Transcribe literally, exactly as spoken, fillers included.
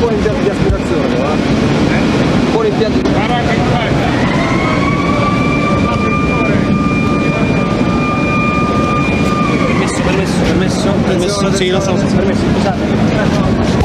buon impianto di aspirazione, va? Eh? Buon impianto di permesso, permesso, permesso, permesso, sì, lo so, permesso, scusate.